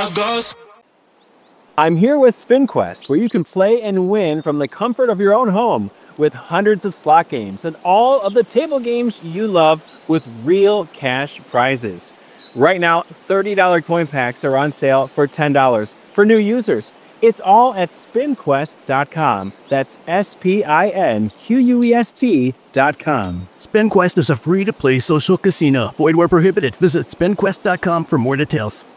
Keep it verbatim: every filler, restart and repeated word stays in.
how it goes. I'm here with SpinQuest, where you can play and win from the comfort of your own home with hundreds of slot games and all of the table games you love with real cash prizes. Right now, thirty dollars coin packs are on sale for ten dollars for new users. It's all at spin quest dot com. That's S P I N Q U E S T dot com. SpinQuest is a free-to-play social casino. Void where prohibited. Visit spin quest dot com for more details.